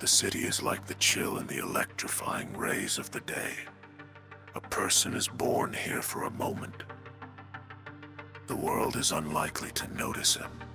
The city is like the chill and the electrifying rays of the day. A person is born here for a moment. The world is unlikely to notice him.